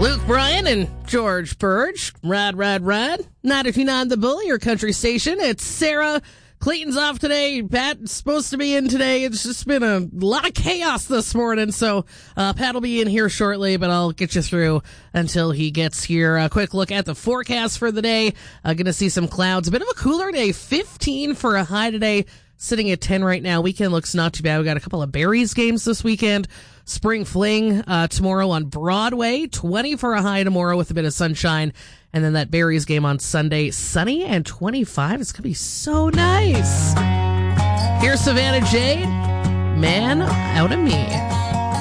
Luke Bryan and George Burge. Rad. 99 The Bull, your country station. It's Sarah. Clayton's off today. Pat's supposed to be in today. It's just been a lot of chaos this morning. So Pat will be in here shortly, but I'll get you through until he gets here. A quick look at the forecast for the day. Going to see some clouds. A bit of a cooler day. 15 for a high today. Sitting at 10 right now. Weekend looks not too bad. We got a couple of Berries games this weekend. Spring Fling tomorrow on Broadway. 20 for a high tomorrow with a bit of sunshine. And then that Berries game on Sunday. Sunny and 25. It's going to be so nice. Here's Savannah Jade. Man Out of Me.